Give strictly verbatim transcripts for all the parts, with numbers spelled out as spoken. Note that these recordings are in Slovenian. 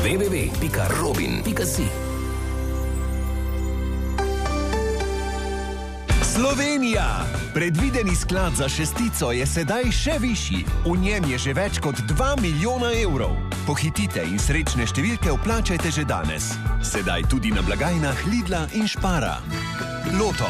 w w w pika robin pika si. Slovenija! Predvideni sklad za šestico je sedaj še višji. V njem je že več kot dva milijona evrov. Pohitite in srečne številke vplačajte že danes. Sedaj tudi na blagajnah Lidla in Spara. Loto.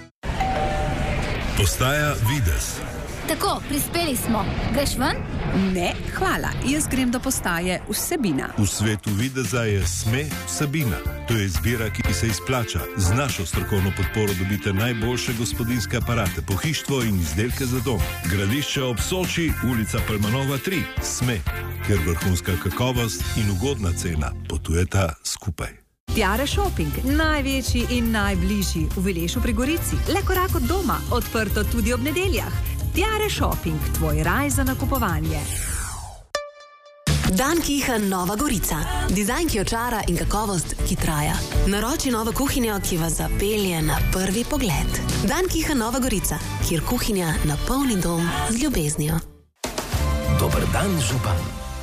Postaja Vides. Tako, prispeli smo. Greš ven? Ne, hvala. Jaz grem do postaje Vsebina. V svetu videza je Sme Vsebina. To je izbira, ki se izplača. Z našo strokovno podporo dobite najboljše gospodinjske aparate, pohištvo in izdelke za dom. Gradišče ob Soči, ulica Palmanova tri. Sme, kjer vrhunska kakovost in ugodna cena potujeta skupaj. Tiare Shopping, največji in najbližji v Vilešu pri Gorici. Le korak od doma, odprto tudi ob nedeljah. Tiare Shopping, tvoj raj za nakupovanje. Dankiha Nova Gorica. Dizajn, ki očara in kakovost, ki traja. Naroči novo kuhinjo, ki vas zapelje na prvi pogled. Dankiha Nova Gorica, kjer kuhinja napolni dom z ljubeznijo. Dober dan, župan.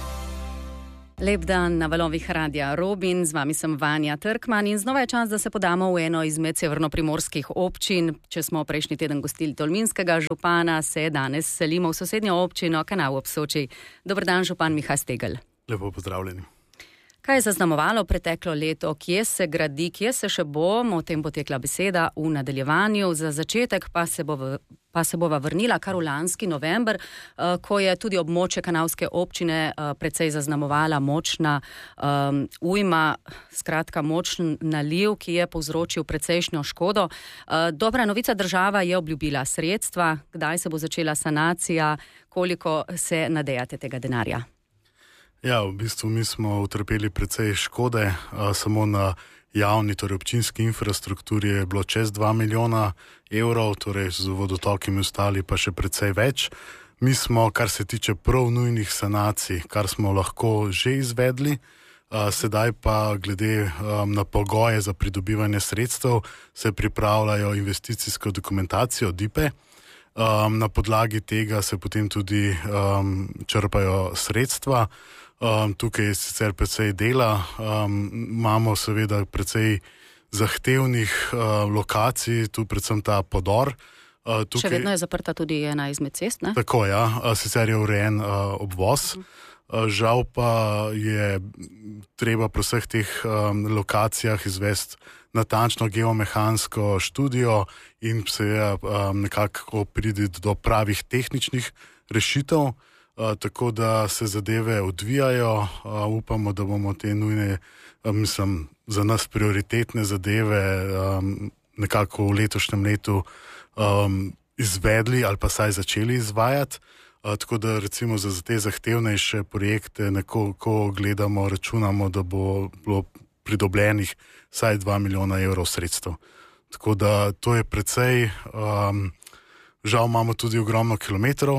Lep dan na valovih Radia Robin, z vami sem Vanja Trkman in znova je čas, da se podamo v eno izmed severnoprimorskih občin. Če smo prejšnji teden gostili tolminskega župana, se danes selimo v sosednjo občino Kanal ob Soči. Dober dan, župan Miha Stegl. Lepo pozdravljeni. Kaj je zaznamovalo preteklo leto, kje se gradi, kje se še bo, o tem bo tekla beseda v nadaljevanju. Za začetek pa se bo v pa se bova vrnila kar v lanski november, ko je tudi območje kanalske občine precej zaznamovala močna um, ujma, skratka močen naliv, ki je povzročil precejšnjo škodo. Uh, dobra novica, država je obljubila sredstva, kdaj se bo začela sanacija, koliko se nadejate tega denarja? Ja, v bistvu mi smo utrpeli precej škode, a, samo na javni, torej občinski infrastrukturi je bilo čez dva milijona evrov, torej z vodotoki in ostali pa še precej več. Mi smo, kar se tiče prav nujnih sanacij, kar smo lahko že izvedli, a, sedaj pa glede a, na pogoje za pridobivanje sredstev se pripravljajo investicijsko dokumentacijo D I P E. Um, na podlagi tega se potem tudi um, črpajo sredstva. Um, tukaj je sicer precej dela, um, imamo seveda precej zahtevnih uh, lokacij, tu predvsem ta podor. Uh, tukaj... Še vedno je zaprta tudi ena izmed cest, ne? Tako, ja, uh, sicer je urejen uh, obvoz. Uh, žal pa je treba pri vseh teh um, lokacijah izvesti natančno geomehansko študijo in seveda um, nekako priti do pravih tehničnih rešitev. Uh, tako da se zadeve odvijajo, uh, upamo, da bomo te nujne, uh, mislim, za nas prioritetne zadeve um, nekako v letošnjem letu um, izvedli ali pa saj začeli izvajati. Uh, tako da recimo za, za te zahtevnejše projekte nekako gledamo, računamo, da bo bilo pridobljenih saj dva milijona evrov sredstev. Tako da to je precej, um, žal imamo tudi ogromno kilometrov,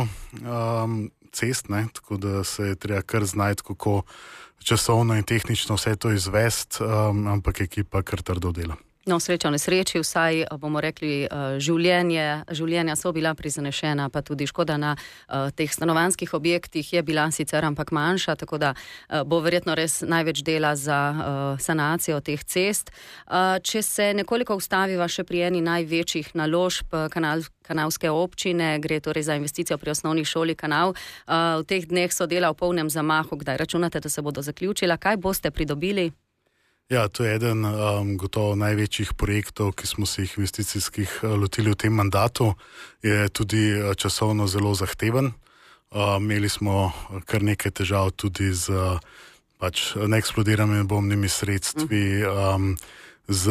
um, cest, ne, tako da se je treba kar znajti, kako časovno in tehnično vse to izvesti, um, ampak ekipa kar trdo dela. No, sreča v nesreči, vsaj bomo rekli, življenje, življenja so bila prizanešena, pa tudi škoda na uh, teh stanovanjskih objektih je bila sicer ampak manjša, tako da uh, bo verjetno res največ dela za uh, sanacijo teh cest. Uh, če se nekoliko ustaviva še pri eni največjih naložb kanal, kanalske občine, gre torej za investicijo pri osnovni šoli Kanal. Uh, v teh dneh so dela v polnem zamahu, kdaj računate, da se bodo zaključila, kaj boste pridobili? Ja, to je eden um, gotovo največjih projektov, ki smo se jih investicijskih uh, lotili v tem mandatu. Je tudi uh, časovno zelo zahteven. Uh, imeli smo kar nekaj težav tudi z uh, pač neeksplodiranimi bombnimi sredstvi, um, z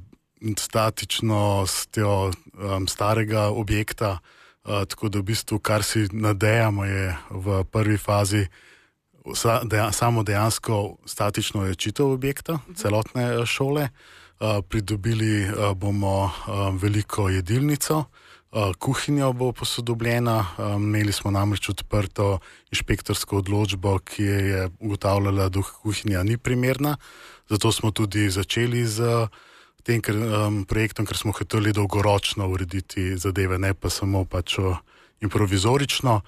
statičnostjo um, starega objekta, uh, tako da v bistvu, kar si nadejamo, je v prvi fazi samo dejansko statično rečitev objekta, celotne šole. Pridobili bomo veliko jedilnico, kuhinja bo posodobljena, imeli smo namreč odprto inšpektorsko odločbo, ki je ugotavljala, da kuhinja ni primerna, zato smo tudi začeli z tem projektom, ker smo hoteli dolgoročno urediti zadeve, ne pa samo pač improvizorično.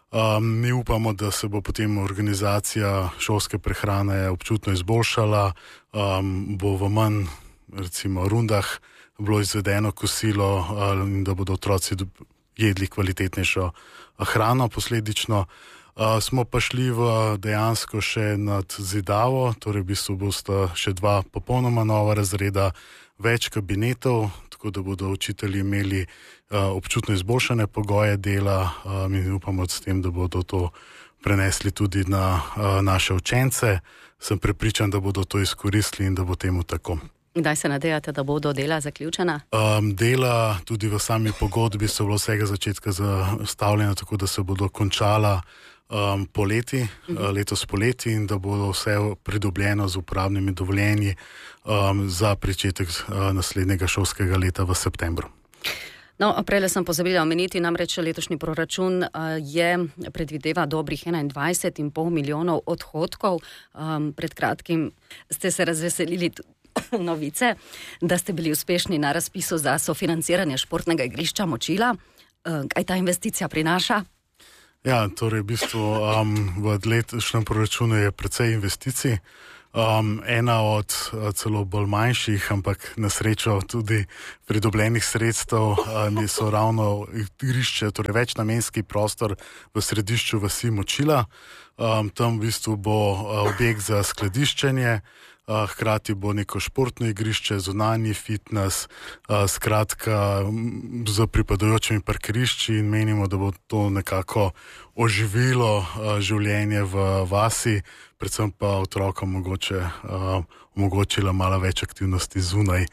Um, mi upamo, da se bo potem organizacija šolske prehrane občutno izboljšala, um, bo v manj, recimo, rundah bilo izvedeno kosilo in da bodo otroci jedli kvalitetnejšo hrano posledično. Uh, smo pa šli v dejansko še nad zidavo, torej v bistvu bosta še dva popolnoma nova razreda, več kabinetov, tako da bodo učitelji imeli uh, občutno izboljšane pogoje dela uh, in upamo s tem, da bodo to prenesli tudi na uh, naše učence. Sem prepričan, da bodo to izkoristili in da bo temu tako. Kdaj se nadejate, da bodo dela zaključena? Um, dela tudi v sami pogodbi so bilo vsega začetka zastavljena, tako da se bodo končala um, poleti, uh-huh. uh, letos poleti in da bodo vse pridobljeno z uporabnimi dovoljenji um, za pričetek uh, naslednjega šolskega leta v septembru. No, prej sem pozabila omeniti, namreč letošnji proračun uh, je predvideva dobrih enaindvajset in pol milijonov odhodkov. Um, pred kratkim ste se razveselili novice, da ste bili uspešni na razpisu za sofinanciranje športnega igrišča Močila. Kaj ta investicija prinaša? Ja, torej v bistvu um, v letošnjem proračunu je precej investicij. Um, ena od uh, celo bolj manjših, ampak na srečo tudi pridobljenih sredstev um, so ravno igrišče, torej večnamenski prostor v središču vasi Močila. Um, tam v bistvu bo uh, objekt za skladiščenje, Uh, hkrati bo neko športno igrišče, zunanji fitness, uh, skratka z pripadajočimi parkirišči in menimo, da bo to nekako oživilo uh, življenje v vasi, predvsem pa otrokom mogoče uh, omogočila malo več aktivnosti zunaj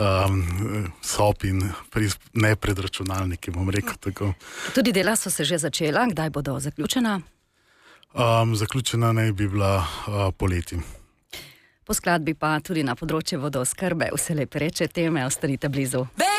um, sob in pri, ne pred računalniki, bom rekel tako. Tudi dela so se že začela, kdaj bodo zaključena? Um, zaključena naj bi bila uh, poleti. Po skladbi pa tudi na področju vodooskrbe vse lepe reče teme, ostanite blizu.